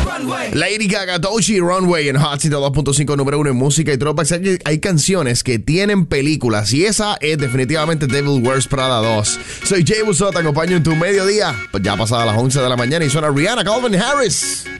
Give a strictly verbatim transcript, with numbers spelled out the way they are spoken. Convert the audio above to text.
Lady Gaga, Doechii, Runway en Hot ciento dos punto cinco, número uno en música y tropa. Hay, hay canciones que tienen películas y esa es definitivamente Devil Wears Prada dos. Soy Jay Busso, te acompaño en tu mediodía, pues ya pasada las once de la mañana y suena Rihanna, Calvin Harris.